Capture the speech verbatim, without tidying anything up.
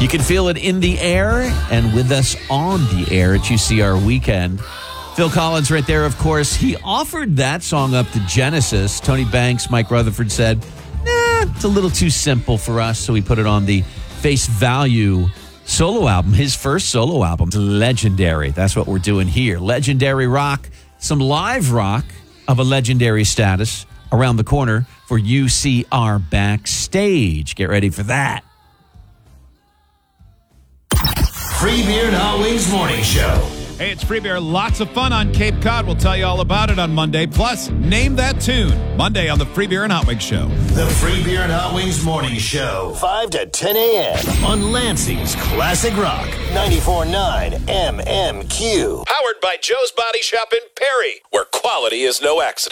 You can feel it in the air and with us on the air at U C R Weekend. Phil Collins right there, of course. He offered that song up to Genesis. Tony Banks, Mike Rutherford said, nah, it's a little too simple for us, so we put it on the Face Value solo album, his first solo album. Legendary. That's what we're doing here. Legendary rock, some live rock of a legendary status around the corner for U C R Backstage. Get ready for that. Free Beer and Hot Wings Morning Show. Hey, it's Free Beer. Lots of fun on Cape Cod. We'll tell you all about it on Monday. Plus, name that tune. Monday on the Free Beer and Hot Wings Show. The Free Beer and Hot Wings Morning Show. five to ten a.m. on Lansing's Classic Rock. ninety-four point nine M M Q. Powered by Joe's Body Shop in Perry, where quality is no accident.